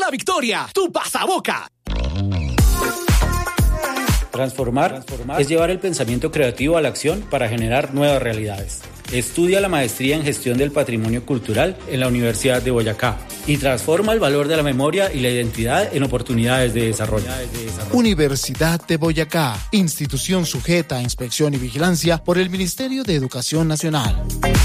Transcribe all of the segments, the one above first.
la victoria. Tu Pasaboca. Transformar es llevar el pensamiento creativo a la acción para generar nuevas realidades. Estudia la maestría en gestión del patrimonio cultural en la Universidad de Boyacá y transforma el valor de la memoria y la identidad en oportunidades de desarrollo. Universidad de Boyacá, institución sujeta a inspección y vigilancia por el Ministerio de Educación Nacional.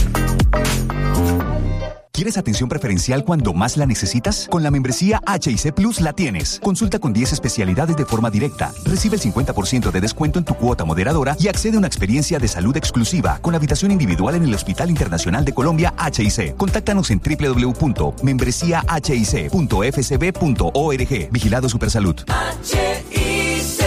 ¿Quieres atención preferencial cuando más la necesitas? Con la membresía H&C Plus la tienes. Consulta con 10 especialidades de forma directa. Recibe el 50% de descuento en tu cuota moderadora y accede a una experiencia de salud exclusiva con habitación individual en el Hospital Internacional de Colombia H&C. Contáctanos en www.membresiahc.fcb.org. Vigilado Supersalud. H&C.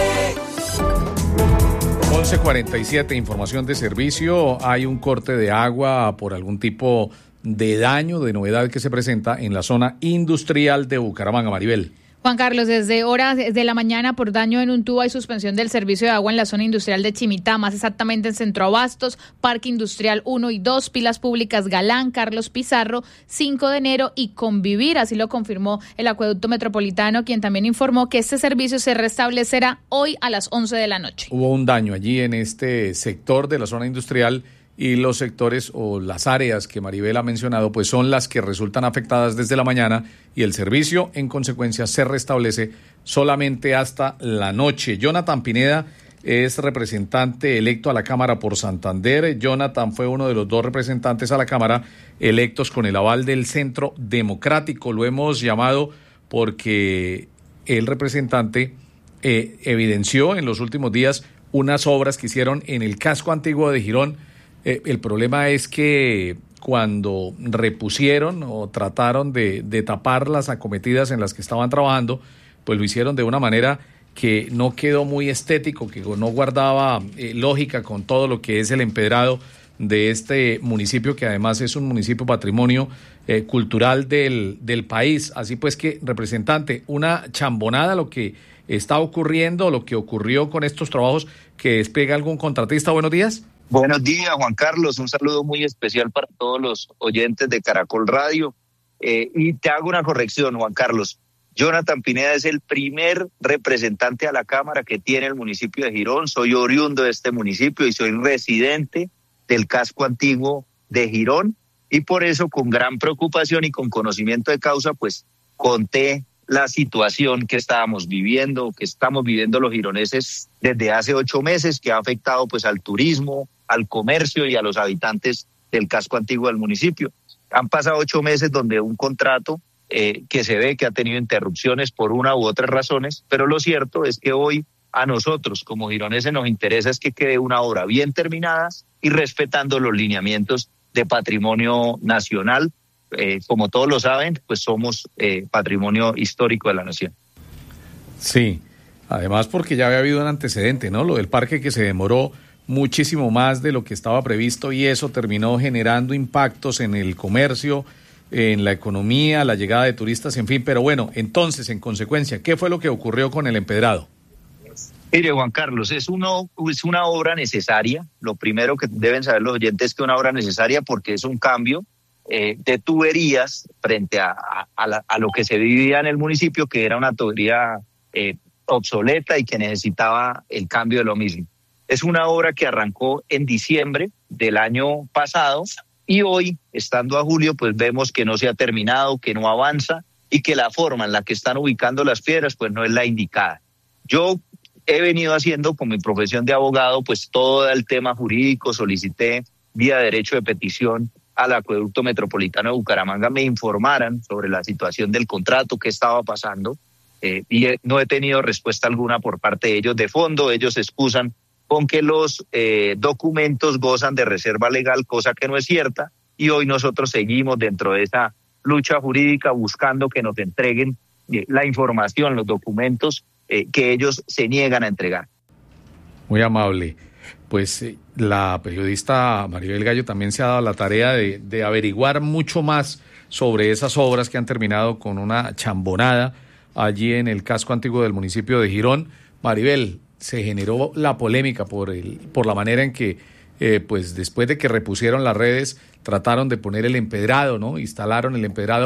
11:47, información de servicio. Hay un corte de agua por algún tipo de daño, de novedad que se presenta en la zona industrial de Bucaramanga. Maribel. Juan Carlos, desde horas de la mañana por daño en un tubo hay suspensión del servicio de agua en la zona industrial de Chimitá, más exactamente en Centro Abastos, Parque Industrial 1 y 2, Pilas Públicas Galán, Carlos Pizarro, 5 de enero y Convivir. Así lo confirmó el Acueducto Metropolitano, quien también informó que este servicio se restablecerá hoy a las 11 de la noche. Hubo un daño allí en este sector de la zona industrial y los sectores o las áreas que Maribel ha mencionado pues son las que resultan afectadas desde la mañana y el servicio en consecuencia se restablece solamente hasta la noche. Jonathan Pineda es representante electo a la Cámara por Santander. Jonathan fue uno de los 2 representantes a la Cámara electos con el aval del Centro Democrático. Lo hemos llamado porque el representante evidenció en los últimos días unas obras que hicieron en el casco antiguo de Girón. El problema es que cuando repusieron o trataron de tapar las acometidas en las que estaban trabajando, pues lo hicieron de una manera que no quedó muy estético, que no guardaba lógica con todo lo que es el empedrado de este municipio, que además es un municipio patrimonio cultural del país. Así pues que, representante, una chambonada lo que está ocurriendo, lo que ocurrió con estos trabajos que despega algún contratista. Buenos días. Buenos días, Juan Carlos. Un saludo muy especial para todos los oyentes de Caracol Radio. Y te hago una corrección, Juan Carlos. Jonathan Pineda es el primer representante a la Cámara que tiene el municipio de Girón. Soy oriundo de este municipio y soy residente del casco antiguo de Girón. Y por eso, con gran preocupación y con conocimiento de causa, pues conté la situación que estamos viviendo los gironeses desde hace 8 meses, que ha afectado pues al turismo, al comercio y a los habitantes del casco antiguo del municipio. Han pasado 8 meses donde un contrato que se ve que ha tenido interrupciones por una u otras razones, pero lo cierto es que hoy a nosotros como gironeses nos interesa es que quede una obra bien terminada y respetando los lineamientos de patrimonio nacional. Como todos lo saben, pues somos patrimonio histórico de la nación. Sí, además porque ya había habido un antecedente, ¿no? Lo del parque que se demoró muchísimo más de lo que estaba previsto y eso terminó generando impactos en el comercio, en la economía, la llegada de turistas, en fin. Pero bueno, entonces, en consecuencia, ¿qué fue lo que ocurrió con el empedrado? Mire, Juan Carlos, es una obra necesaria. Lo primero que deben saber los oyentes es que es una obra necesaria porque es un cambio de tuberías frente a lo que se vivía en el municipio, que era una tubería obsoleta y que necesitaba el cambio de lo mismo. Es una obra que arrancó en diciembre del año pasado y hoy, estando a julio, pues vemos que no se ha terminado, que no avanza y que la forma en la que están ubicando las piedras pues no es la indicada. Yo he venido haciendo con mi profesión de abogado pues todo el tema jurídico, solicité vía derecho de petición al Acueducto Metropolitano de Bucaramanga me informaran sobre la situación del contrato, qué estaba pasando, y no he tenido respuesta alguna por parte de ellos. De fondo, ellos se excusan con que los documentos gozan de reserva legal, cosa que no es cierta, y hoy nosotros seguimos dentro de esa lucha jurídica buscando que nos entreguen la información, los documentos que ellos se niegan a entregar. Muy amable. Pues la periodista Maribel Gallo también se ha dado la tarea de averiguar mucho más sobre esas obras que han terminado con una chambonada allí en el casco antiguo del municipio de Girón. Maribel, se generó la polémica por la manera en que, pues después de que repusieron las redes, trataron de poner el empedrado, ¿no? Instalaron el empedrado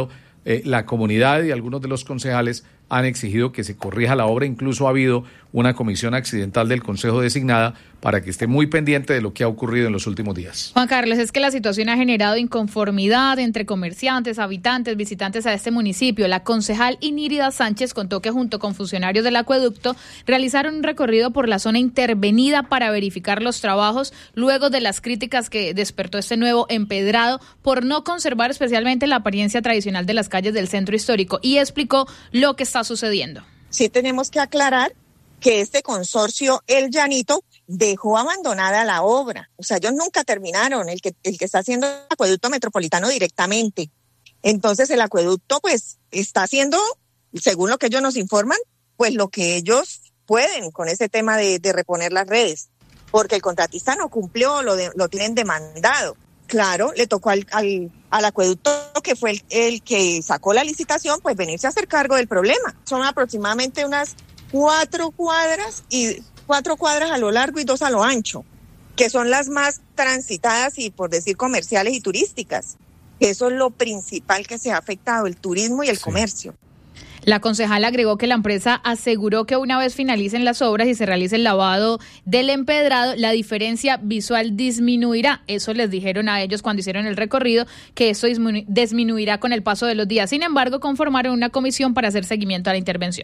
la comunidad y algunos de los concejales han exigido que se corrija la obra. Incluso ha habido una comisión accidental del Consejo designada para que esté muy pendiente de lo que ha ocurrido en los últimos días. Juan Carlos, es que la situación ha generado inconformidad entre comerciantes, habitantes, visitantes a este municipio. La concejal Inírida Sánchez contó que junto con funcionarios del acueducto realizaron un recorrido por la zona intervenida para verificar los trabajos luego de las críticas que despertó este nuevo empedrado por no conservar especialmente la apariencia tradicional de las calles del centro histórico, y explicó lo que está sucediendo. Sí tenemos que aclarar que este consorcio El Llanito dejó abandonada la obra. O sea, ellos nunca terminaron, el que está haciendo el acueducto metropolitano directamente. Entonces el acueducto pues está haciendo, según lo que ellos nos informan, pues lo que ellos pueden con ese tema de reponer las redes, porque el contratista no cumplió, lo tienen demandado. Claro, le tocó al acueducto, que fue el que sacó la licitación, pues venirse a hacer cargo del problema. Son aproximadamente unas 4 cuadras a lo largo y 2 a lo ancho, que son las más transitadas y, por decir, comerciales y turísticas. Eso es lo principal que se ha afectado, el turismo y el comercio. La concejal agregó que la empresa aseguró que una vez finalicen las obras y se realice el lavado del empedrado, la diferencia visual disminuirá. Eso les dijeron a ellos cuando hicieron el recorrido, que eso disminuirá con el paso de los días. Sin embargo, conformaron una comisión para hacer seguimiento a la intervención.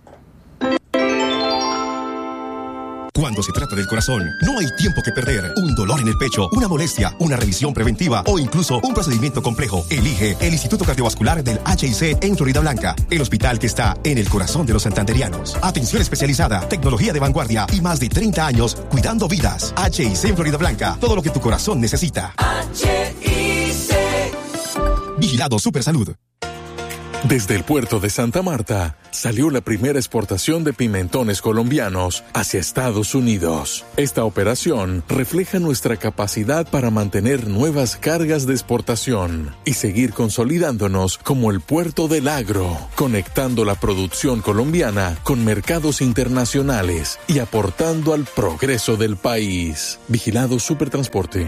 Cuando se trata del corazón, no hay tiempo que perder. Un dolor en el pecho, una molestia, una revisión preventiva o incluso un procedimiento complejo. Elige el Instituto Cardiovascular del HIC en Florida Blanca, el hospital que está en el corazón de los santanderianos. Atención especializada, tecnología de vanguardia y más de 30 años cuidando vidas. HIC en Florida Blanca, todo lo que tu corazón necesita. HIC. Vigilado Supersalud. Desde el puerto de Santa Marta salió la primera exportación de pimentones colombianos hacia Estados Unidos. Esta operación refleja nuestra capacidad para mantener nuevas cargas de exportación y seguir consolidándonos como el puerto del agro, conectando la producción colombiana con mercados internacionales y aportando al progreso del país. Vigilado Supertransporte.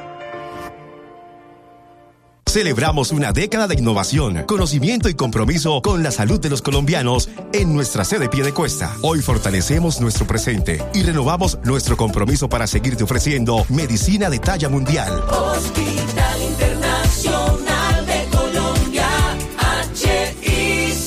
Celebramos una década de innovación, conocimiento y compromiso con la salud de los colombianos en nuestra sede Piedecuesta. Hoy fortalecemos nuestro presente y renovamos nuestro compromiso para seguirte ofreciendo medicina de talla mundial. Hospital Internacional de Colombia, HIC.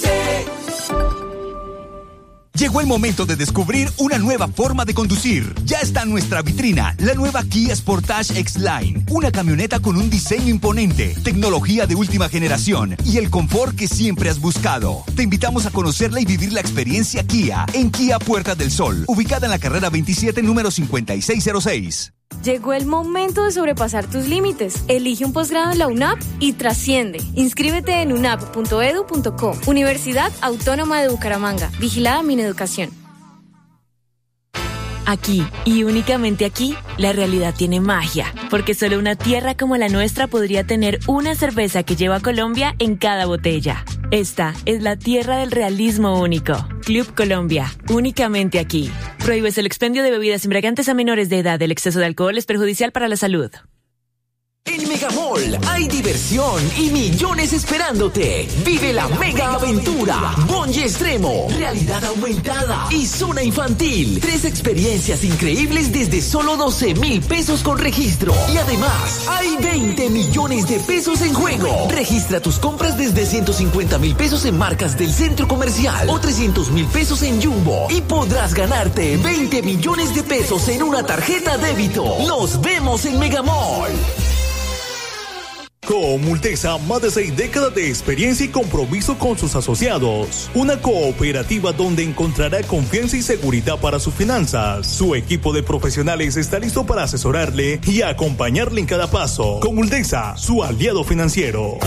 Llegó el momento de descubrir una nueva forma de conducir. Ya está en nuestra vitrina la nueva Kia Sportage X-Line, una camioneta con un diseño imponente, tecnología de última generación y el confort que siempre has buscado. Te invitamos a conocerla y vivir la experiencia Kia en Kia Puerta del Sol, ubicada en la carrera 27, número 5606. Llegó el momento de sobrepasar tus límites. Elige un posgrado en la UNAP y trasciende. Inscríbete en unap.edu.co. Universidad Autónoma de Bucaramanga. Vigilada Mineducación. Aquí, y únicamente aquí, la realidad tiene magia, porque solo una tierra como la nuestra podría tener una cerveza que lleva Colombia en cada botella. Esta es la tierra del realismo único. Club Colombia, únicamente aquí. Prohíbes el expendio de bebidas embriagantes a menores de edad. El exceso de alcohol es perjudicial para la salud. En Megamall hay diversión y millones esperándote. Vive la mega aventura. Bungee extremo, realidad aumentada y zona infantil. 3 experiencias increíbles desde solo 12,000 pesos con registro. Y además, hay 20 millones de pesos en juego. Registra tus compras desde 150,000 pesos en marcas del centro comercial o 300,000 pesos en Jumbo. Y podrás ganarte 20 millones de pesos en una tarjeta débito. Nos vemos en Megamall. Comultesa, más de 6 décadas de experiencia y compromiso con sus asociados. Una cooperativa donde encontrará confianza y seguridad para sus finanzas. Su equipo de profesionales está listo para asesorarle y acompañarle en cada paso. Comultesa, su aliado financiero.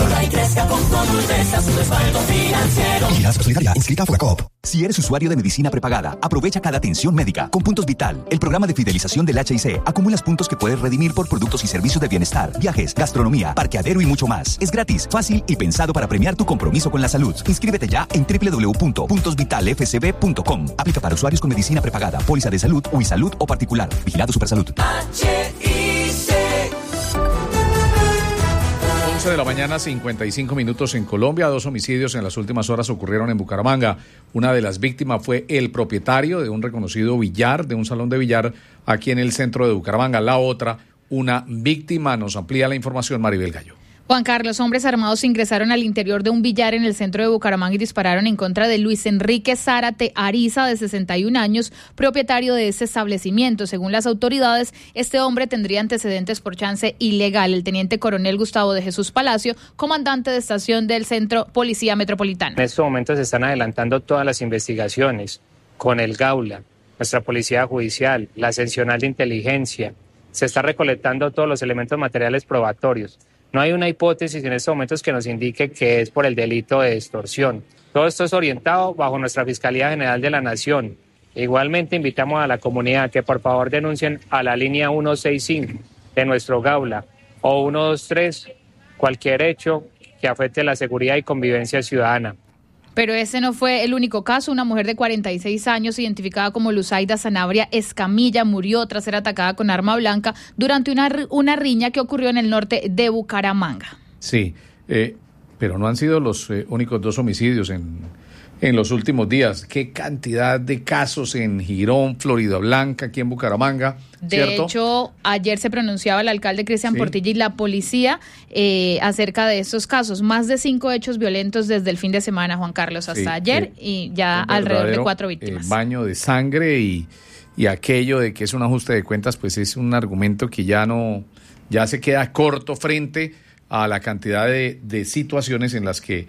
Vigilado Solidaria, inscrita a Fogacop. Si eres usuario de medicina prepagada, aprovecha cada atención médica con Puntos Vital, el programa de fidelización del HIC. Acumulas puntos que puedes redimir por productos y servicios de bienestar, viajes, gastronomía, parqueadero y mucho más. Es gratis, fácil y pensado para premiar tu compromiso con la salud. Inscríbete ya en www.puntosvitalfcb.com. Aplica para usuarios con medicina prepagada, póliza de salud, Uisalud o particular. Vigilado Supersalud. 11 de la mañana, 55 minutos en Colombia. 2 homicidios en las últimas horas ocurrieron en Bucaramanga. Una de las víctimas fue el propietario de un reconocido billar, de un salón de billar aquí en el centro de Bucaramanga. La otra, una víctima. Nos amplía la información Maribel Gallo. Juan Carlos, hombres armados ingresaron al interior de un billar en el centro de Bucaramanga y dispararon en contra de Luis Enrique Zárate Ariza, de 61 años, propietario de ese establecimiento. Según las autoridades, este hombre tendría antecedentes por chance ilegal. El teniente coronel Gustavo de Jesús Palacio, comandante de estación del Centro Policía Metropolitana. En estos momentos se están adelantando todas las investigaciones con el Gaula, nuestra Policía Judicial, la Seccional de Inteligencia. Se está recolectando todos los elementos materiales probatorios. No hay una hipótesis en estos momentos que nos indique que es por el delito de extorsión. Todo esto es orientado bajo nuestra Fiscalía General de la Nación. Igualmente invitamos a la comunidad que por favor denuncien a la línea 165 de nuestro Gaula o 123 cualquier hecho que afecte la seguridad y convivencia ciudadana. Pero ese no fue el único caso. Una mujer de 46 años, identificada como Luzaida Sanabria Escamilla, murió tras ser atacada con arma blanca durante una riña que ocurrió en el norte de Bucaramanga. Sí, pero no han sido los únicos 2 homicidios en los últimos días. Qué cantidad de casos en Girón, Floridablanca, aquí en Bucaramanga, ¿cierto? De hecho, ayer se pronunciaba el alcalde Cristian Portilla y la policía acerca de estos casos. Más de 5 hechos violentos desde el fin de semana, Juan Carlos, hasta ayer, y ya alrededor de 4 víctimas. Baño de sangre y aquello de que es un ajuste de cuentas, pues es un argumento que ya se queda corto frente a la cantidad de situaciones en las que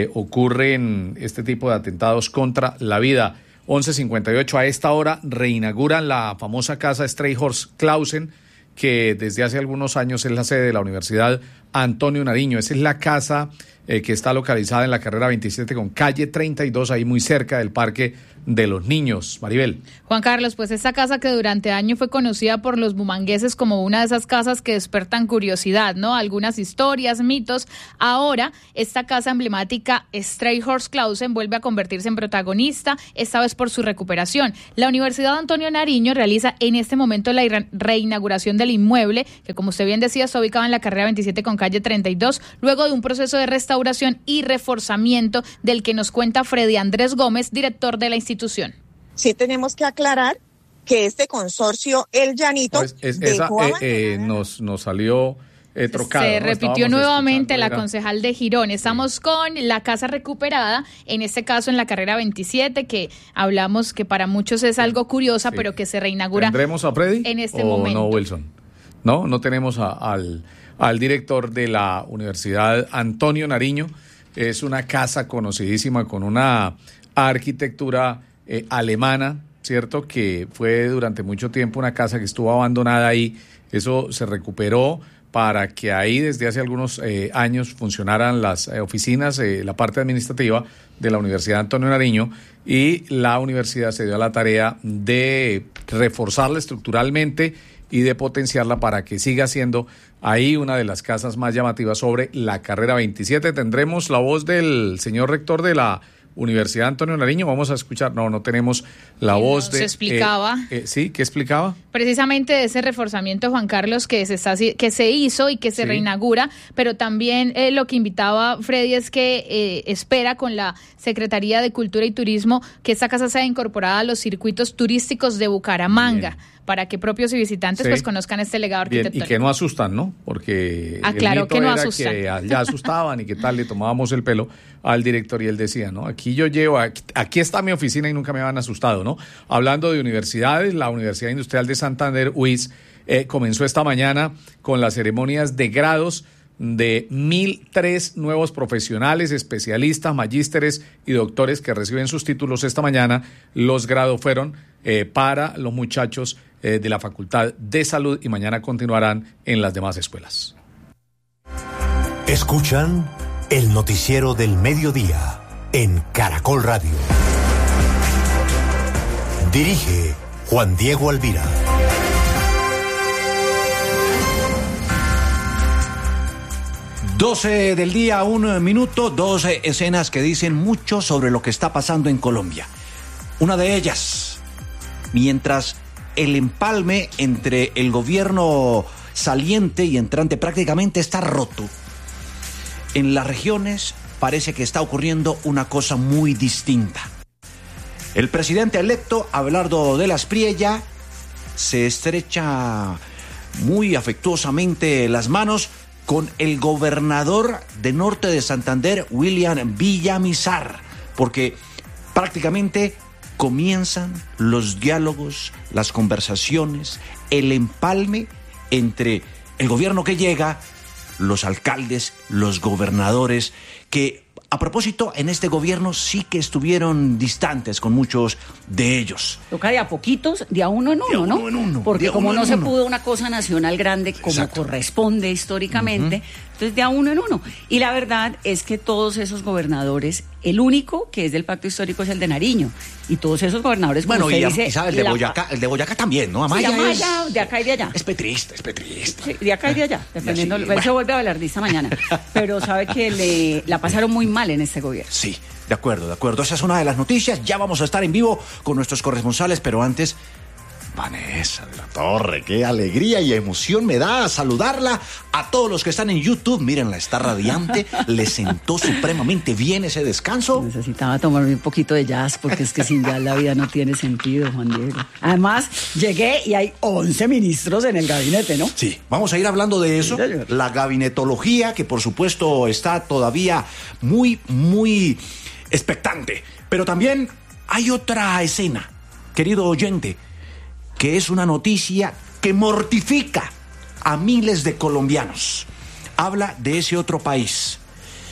ocurren este tipo de atentados contra la vida. 11:58, a esta hora reinauguran la famosa casa Strayhorst Clausen, que desde hace algunos años es la sede de la Universidad Antonio Nariño. Esa es la casa que está localizada en la carrera 27 con calle 32, ahí muy cerca del Parque de los Niños. Maribel. Juan Carlos, pues esta casa que durante años fue conocida por los bumangueses como una de esas casas que despertan curiosidad, ¿no? Algunas historias, mitos. Ahora, esta casa emblemática Strayhorst Clausen vuelve a convertirse en protagonista, esta vez por su recuperación. La Universidad Antonio Nariño realiza en este momento la reinauguración del inmueble, que como usted bien decía, está ubicado en la carrera 27 con calle 32, luego de un proceso de restauración y reforzamiento del que nos cuenta Freddy Andrés Gómez, director de la institución. Sí tenemos que aclarar que este consorcio El Llanito nos salió trocado. Se repitió nuevamente la era... concejal de Girón. Estamos con la casa recuperada, en este caso en la carrera 27, que hablamos que para muchos es algo curiosa, pero que se reinaugura. ¿Tendremos a Freddy en este o momento? No, Wilson. No tenemos al director de la Universidad Antonio Nariño. Es una casa conocidísima con una arquitectura alemana, ¿cierto? Que fue durante mucho tiempo una casa que estuvo abandonada ahí. Eso se recuperó para que ahí desde hace algunos años funcionaran las oficinas, la parte administrativa de la Universidad Antonio Nariño, y la universidad se dio a la tarea de reforzarla estructuralmente y de potenciarla para que siga siendo ahí una de las casas más llamativas sobre la carrera 27. Tendremos la voz del señor rector de la Universidad Antonio Nariño. Vamos a escuchar, no tenemos la voz de... Se explicaba. ¿Sí? ¿Qué explicaba? Precisamente de ese reforzamiento, Juan Carlos, que se hizo y que se reinaugura, pero también lo que invitaba Freddy es que espera con la Secretaría de Cultura y Turismo que esta casa sea incorporada a los circuitos turísticos de Bucaramanga. Bien. Para que propios y visitantes pues conozcan este legado arquitectónico. Y que no asustan, ¿no? Porque claro, el mito que no era asustan. que ya asustaban y que tal, le tomábamos el pelo al director y él decía, ¿no? Aquí está mi oficina y nunca me habían asustado, ¿no? Hablando de universidades, la Universidad Industrial de Santander, UIS, comenzó esta mañana con las ceremonias de grados de 1.003 nuevos profesionales, especialistas, magísteres y doctores que reciben sus títulos esta mañana. Los grados fueron para los muchachos de la Facultad de Salud y mañana continuarán en las demás escuelas. Escuchan el noticiero del mediodía en Caracol Radio. Dirige Juan Diego Alvira. 12 del día, 1 minuto, 12 escenas que dicen mucho sobre lo que está pasando en Colombia. Una de ellas, mientras el empalme entre el gobierno saliente y entrante prácticamente está roto, en las regiones parece que está ocurriendo una cosa muy distinta. El presidente electo, Abelardo de las Priella, se estrecha muy afectuosamente las manos con el gobernador de Norte de Santander, William Villamizar, porque prácticamente comienzan los diálogos, las conversaciones, el empalme entre el gobierno que llega, los alcaldes, los gobernadores, que a propósito en este gobierno sí que estuvieron distantes con muchos de ellos. Toca de a poquitos, de a uno en uno, ¿no? Porque como no se pudo una cosa nacional grande como corresponde históricamente, entonces de a uno en uno. Y la verdad es que todos esos gobernadores, el único que es del pacto histórico es el de Nariño. Y todos esos gobernadores, como usted dice... y sabe, el de Boyacá también, ¿no? Amaya es... de acá y de allá. Es petrista. Sí, de acá y de allá, dependiendo... Él se vuelve abelardista mañana. Pero sabe que la pasaron muy mal en este gobierno. Sí, de acuerdo. Esa es una de las noticias. Ya vamos a estar en vivo con nuestros corresponsales, pero antes... Vanessa de la Torre, qué alegría y emoción me da saludarla. A todos los que están en YouTube, mírenla, está radiante, le sentó supremamente bien ese descanso. Necesitaba tomarme un poquito de jazz, porque es que sin jazz la vida no tiene sentido, Juan Diego. Además, llegué y hay 11 ministros en el gabinete, ¿no? Sí, vamos a ir hablando de eso, la gabinetología, que por supuesto está todavía muy, muy expectante. Pero también hay otra escena, querido oyente, que es una noticia que mortifica a miles de colombianos. Habla de ese otro país.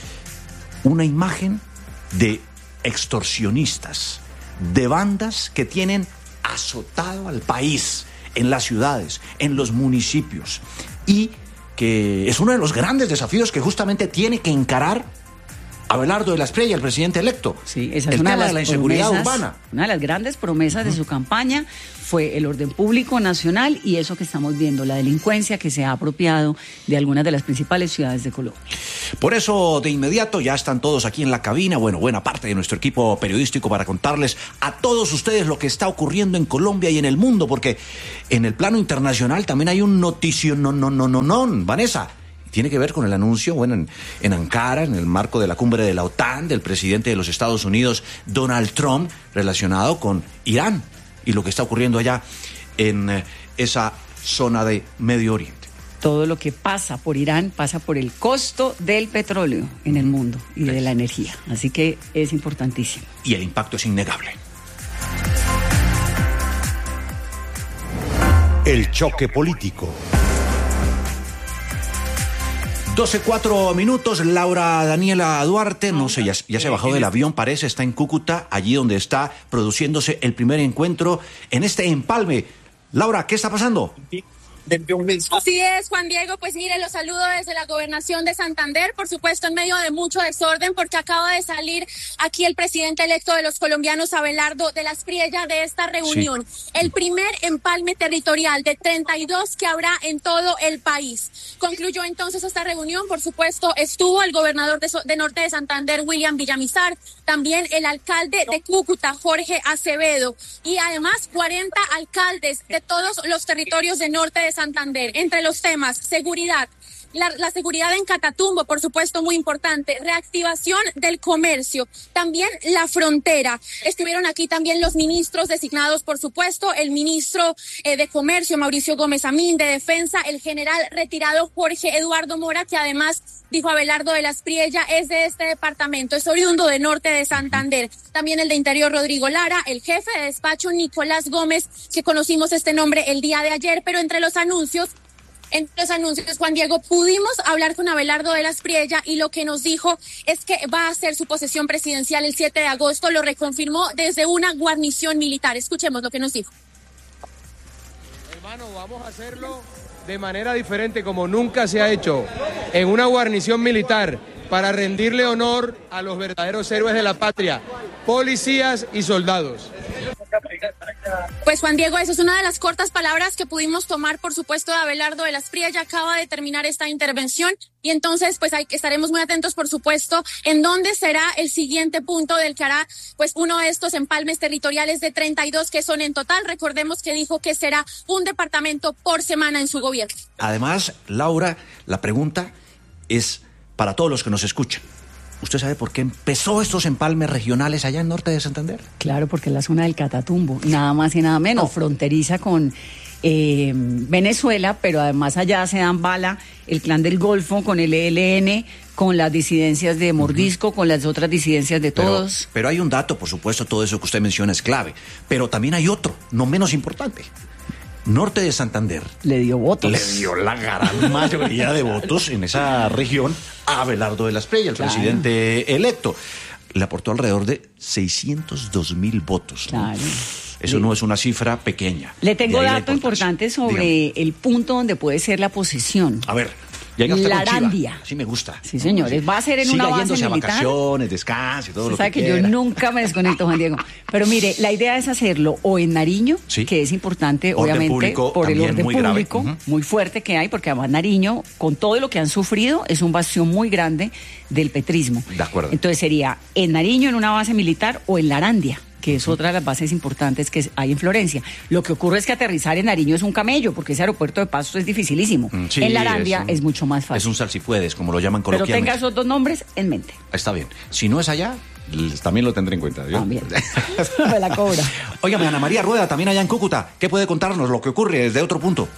Una imagen de extorsionistas, de bandas que tienen azotado al país, en las ciudades, en los municipios, y que es uno de los grandes desafíos que justamente tiene que encarar Abelardo de las Priella, el presidente electo. Sí, esa es el una tema de la inseguridad urbana. Una de las grandes promesas de su campaña fue el orden público nacional y eso que estamos viendo, la delincuencia que se ha apropiado de algunas de las principales ciudades de Colombia. Por eso, de inmediato, ya están todos aquí en la cabina, buena parte de nuestro equipo periodístico para contarles a todos ustedes lo que está ocurriendo en Colombia y en el mundo, porque en el plano internacional también hay un noticio, Vanessa. Tiene que ver con el anuncio, en Ankara, en el marco de la cumbre de la OTAN, del presidente de los Estados Unidos, Donald Trump, relacionado con Irán y lo que está ocurriendo allá en esa zona de Medio Oriente. Todo lo que pasa por Irán pasa por el costo del petróleo en el mundo y de la energía. Así que es importantísimo. Y el impacto es innegable. El choque político. 12:04, Laura Daniela Duarte, no sé, ya se bajó del avión, parece, está en Cúcuta, allí donde está produciéndose el primer encuentro en este empalme. Laura, ¿qué está pasando? Así es, Juan Diego, pues mire, los saludo desde la gobernación de Santander, por supuesto en medio de mucho desorden, porque acaba de salir aquí el presidente electo de los colombianos, Abelardo de las Priella, de esta reunión. Sí. El primer empalme territorial de 32 que habrá en todo el país. Concluyó entonces esta reunión, por supuesto, estuvo el gobernador de Norte de Santander, William Villamizar, también el alcalde de Cúcuta, Jorge Acevedo, y además 40 alcaldes de todos los territorios de Norte de Santander. Entre los temas, seguridad, la seguridad en Catatumbo, por supuesto, muy importante, reactivación del comercio, también la frontera. Estuvieron aquí también los ministros designados, por supuesto, el ministro de Comercio, Mauricio Gómez Amín, de Defensa, el general retirado Jorge Eduardo Mora, que además, dijo Abelardo de las Priella, es de este departamento, es oriundo de Norte de Santander. También el de Interior, Rodrigo Lara, el jefe de despacho, Nicolás Gómez, que conocimos este nombre el día de ayer, pero entre los anuncios, Juan Diego, pudimos hablar con Abelardo de las Priella y lo que nos dijo es que va a hacer su posesión presidencial el 7 de agosto, lo reconfirmó desde una guarnición militar. Escuchemos lo que nos dijo. Hermano, vamos a hacerlo de manera diferente, como nunca se ha hecho, en una guarnición militar, para rendirle honor a los verdaderos héroes de la patria, policías y soldados. Pues Juan Diego, eso es una de las cortas palabras que pudimos tomar, por supuesto, de Abelardo de las Priella. Acaba de terminar esta intervención y entonces pues estaremos muy atentos, por supuesto, en dónde será el siguiente punto del que hará pues uno de estos empalmes territoriales de 32 que son en total. Recordemos que dijo que será un departamento por semana en su gobierno. Además, Laura, la pregunta es para todos los que nos escuchan. ¿Usted sabe por qué empezó estos empalmes regionales allá en Norte de Santander? Claro, porque es la zona del Catatumbo, nada más y nada menos, fronteriza con Venezuela, pero además allá se dan bala el Clan del Golfo con el ELN, con las disidencias de Mordisco, con las otras disidencias de todos. Pero hay un dato, por supuesto, todo eso que usted menciona es clave, pero también hay otro, no menos importante. Norte de Santander le dio votos. Le dio la gran mayoría de votos en esa región a Abelardo de la Espriella, el presidente electo. Le aportó alrededor de 602,000 votos. ¿No? Claro. Eso no es una cifra pequeña. Le tengo dato importante sobre el punto donde puede ser la posesión. A ver, llega usted con Larandia. Chiva. Sí me gusta. Sí, señores. Va a ser en una base yéndose militar. A vacaciones, descanso y todo lo que sabe que quiera. yo nunca me desconecto, Juan Diego. Pero mire, la idea es hacerlo o en Nariño, que es importante, Orden obviamente, público, por el orden muy público grave. muy fuerte que hay, porque además Nariño, con todo lo que han sufrido, es un bastión muy grande del petrismo. De acuerdo. Entonces sería en Nariño, en una base militar, o en Larandia, que es otra de las bases importantes que hay en Florencia. Lo que ocurre es que aterrizar en Nariño es un camello, porque ese aeropuerto de Pasto es dificilísimo. Sí, en Larandia es mucho más fácil. Es un salsipuedes, como lo llaman Pero coloquialmente. tenga esos dos nombres en mente. Está bien. Si no es allá, también lo tendré en cuenta. ¿Yo? También. Me la cobra. Óigame, Ana María Rueda, también allá en Cúcuta. ¿Qué puede contarnos lo que ocurre desde otro punto?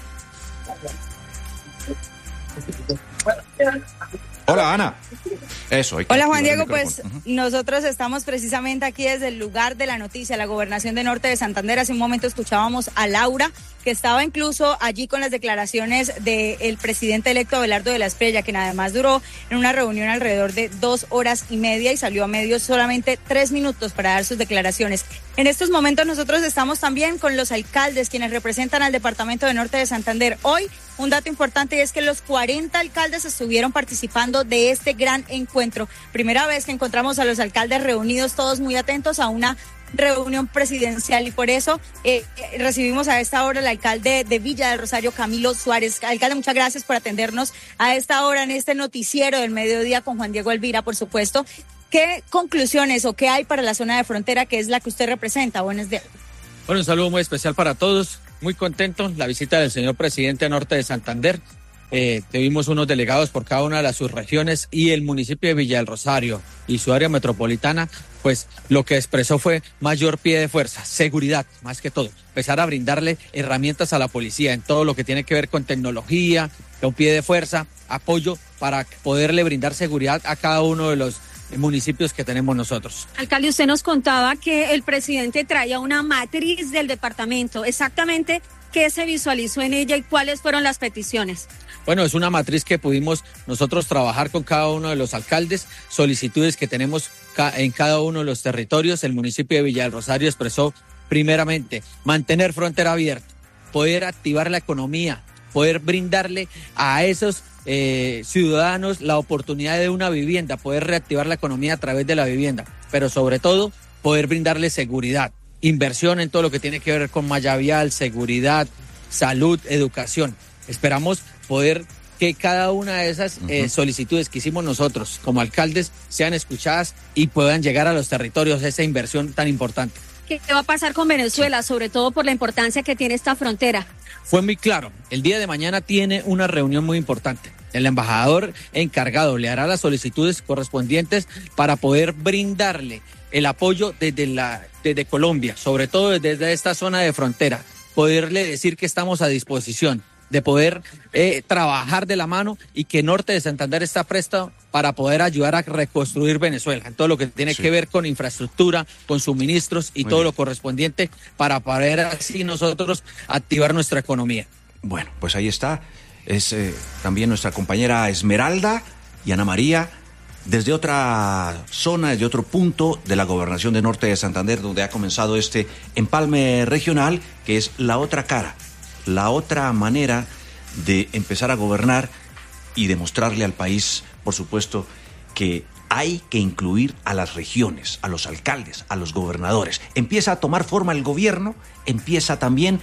Hola, Ana. Eso. Hola, Juan Diego. Pues nosotros estamos precisamente aquí desde el lugar de la noticia, la gobernación de Norte de Santander. Hace un momento escuchábamos a Laura, que estaba incluso allí con las declaraciones del presidente electo Abelardo de la Espriella, quien además duró en una reunión alrededor de 2 horas y media y salió a medios solamente 3 minutos para dar sus declaraciones. En estos momentos nosotros estamos también con los alcaldes, quienes representan al departamento de Norte de Santander. Hoy, un dato importante es que los 40 alcaldes estuvieron participando de este gran encuentro. Primera vez que encontramos a los alcaldes reunidos, todos muy atentos a una reunión presidencial, y por eso recibimos a esta hora al alcalde de Villa del Rosario, Camilo Suárez. Alcalde, muchas gracias por atendernos a esta hora en este noticiero del mediodía con Juan Diego Elvira, por supuesto. ¿Qué conclusiones o qué hay para la zona de frontera, que es la que usted representa? Buenos días. Bueno, un saludo muy especial para todos. Muy contento la visita del señor presidente a Norte de Santander. Tuvimos unos delegados por cada una de las subregiones, y el municipio de Villa del Rosario y su área metropolitana, pues lo que expresó fue mayor pie de fuerza, seguridad, más que todo. Empezar a brindarle herramientas a la policía en todo lo que tiene que ver con tecnología, con pie de fuerza, apoyo para poderle brindar seguridad a cada uno de los municipios que tenemos nosotros. Alcalde, usted nos contaba que el presidente traía una matriz del departamento. Exactamente, ¿qué se visualizó en ella y cuáles fueron las peticiones? Bueno, es una matriz que pudimos nosotros trabajar con cada uno de los alcaldes, solicitudes que tenemos en cada uno de los territorios. El municipio de Villa del Rosario expresó primeramente mantener frontera abierta, poder activar la economía, poder brindarle a esos ciudadanos la oportunidad de una vivienda, poder reactivar la economía a través de la vivienda, pero sobre todo poder brindarle seguridad, inversión en todo lo que tiene que ver con malla vial, seguridad, salud, educación. Esperamos poder que cada una de esas solicitudes que hicimos nosotros como alcaldes sean escuchadas y puedan llegar a los territorios, esa inversión tan importante. ¿Qué va a pasar con Venezuela, sobre todo por la importancia que tiene esta frontera? Fue muy claro, el día de mañana tiene una reunión muy importante. El embajador encargado le hará las solicitudes correspondientes para poder brindarle el apoyo desde Colombia, sobre todo desde esta zona de frontera, poderle decir que estamos a disposición de poder trabajar de la mano, y que Norte de Santander está presto para poder ayudar a reconstruir Venezuela en todo lo que tiene que ver con infraestructura, con suministros y todo lo correspondiente, para poder así nosotros activar nuestra economía. Bueno, pues ahí está. Es también nuestra compañera Esmeralda y Ana María, desde otra zona, desde otro punto de la gobernación de Norte de Santander, donde ha comenzado este empalme regional, que es la otra cara, la otra manera de empezar a gobernar y demostrarle al país, por supuesto, que hay que incluir a las regiones, a los alcaldes, a los gobernadores. Empieza a tomar forma el gobierno, empieza también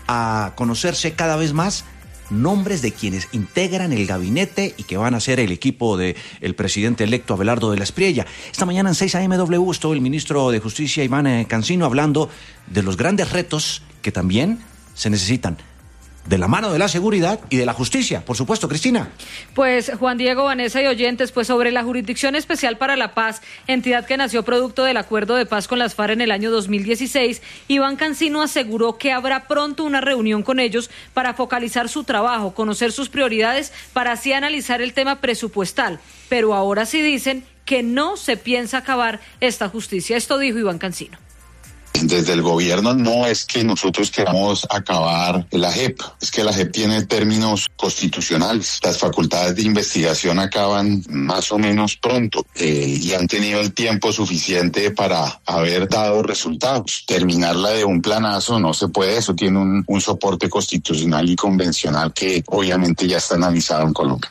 a conocerse cada vez más nombres de quienes integran el gabinete y que van a ser el equipo del presidente electo Abelardo de la Espriella. Esta mañana en 6 AM estuvo el ministro de Justicia Iván Cancino hablando de los grandes retos que también se necesitan de la mano de la seguridad y de la justicia, por supuesto, Cristina. Pues Juan Diego, Vanessa y oyentes, pues sobre la Jurisdicción Especial para la Paz, entidad que nació producto del acuerdo de paz con las FARC en el año 2016, Iván Cancino aseguró que habrá pronto una reunión con ellos para focalizar su trabajo, conocer sus prioridades, para así analizar el tema presupuestal. Pero ahora sí dicen que no se piensa acabar esta justicia. Esto dijo Iván Cancino. Desde el gobierno no es que nosotros queramos acabar la JEP, es que la JEP tiene términos constitucionales. Las facultades de investigación acaban más o menos pronto y han tenido el tiempo suficiente para haber dado resultados. Terminarla de un planazo no se puede, eso tiene un soporte constitucional y convencional que obviamente ya está analizado en Colombia.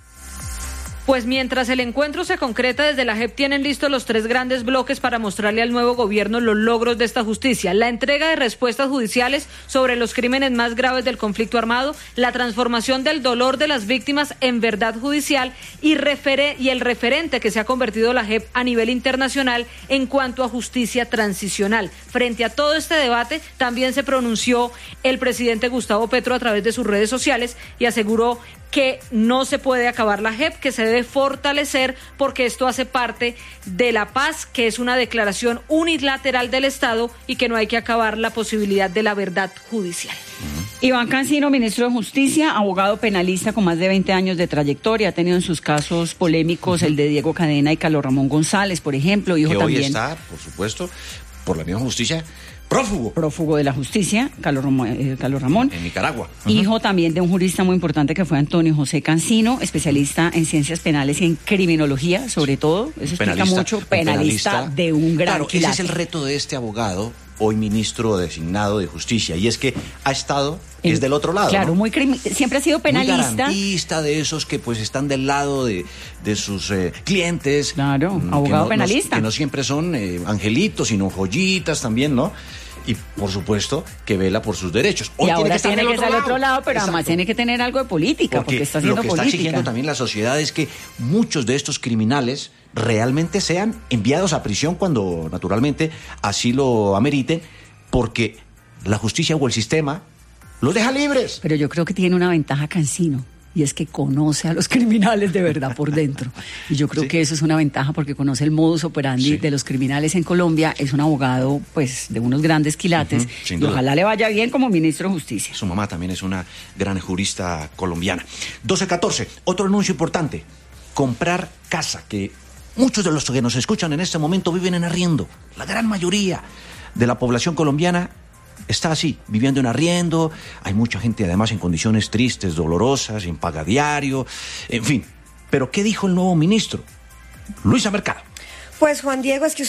Pues mientras el encuentro se concreta, desde la JEP tienen listos los 3 grandes bloques para mostrarle al nuevo gobierno los logros de esta justicia: la entrega de respuestas judiciales sobre los crímenes más graves del conflicto armado, la transformación del dolor de las víctimas en verdad judicial y el referente que se ha convertido la JEP a nivel internacional en cuanto a justicia transicional. Frente a todo este debate, también se pronunció el presidente Gustavo Petro a través de sus redes sociales y aseguró que no se puede acabar la JEP, que se debe fortalecer porque esto hace parte de la paz, que es una declaración unilateral del Estado y que no hay que acabar la posibilidad de la verdad judicial. Iván Cancino, ministro de Justicia, abogado penalista con más de 20 años de trayectoria, ha tenido en sus casos polémicos el de Diego Cadena y Carlos Ramón González, por ejemplo. Hijo que también, hoy está, por supuesto, por la misma justicia, prófugo de la justicia, Carlos Ramón. En Nicaragua. Hijo también de un jurista muy importante que fue Antonio José Cancino, especialista en ciencias penales y en criminología, sobre todo. Eso explica mucho. Penalista de un gran quilate. Ese es el reto de este abogado, hoy ministro designado de Justicia, y es que ha estado es del otro lado. Claro, ¿no? siempre ha sido penalista. Muy garantista, de esos que pues están del lado de sus clientes. Claro, abogado penalista. Que no siempre son angelitos, sino joyitas también, ¿no? Y por supuesto que vela por sus derechos. Hoy y ahora tiene que estar al otro lado, pero además tiene que tener algo de política, porque está haciendo política. Lo que está exigiendo también la sociedad es que muchos de estos criminales realmente sean enviados a prisión cuando naturalmente así lo ameriten, porque la justicia o el sistema los deja libres. Pero yo creo que tiene una ventaja Cancino, y es que conoce a los criminales de verdad por dentro. Y yo creo que eso es una ventaja porque conoce el modus operandi de los criminales en Colombia. Es un abogado, pues, de unos grandes quilates. Y ojalá le vaya bien como ministro de Justicia. Su mamá también es una gran jurista colombiana. 12:14, otro anuncio importante. Comprar casa, que muchos de los que nos escuchan en este momento viven en arriendo. La gran mayoría de la población colombiana está así, viviendo en arriendo. Hay mucha gente además en condiciones tristes, dolorosas, sin paga diario, en fin. Pero ¿qué dijo el nuevo ministro? Luisa Mercado. Pues Juan Diego, es que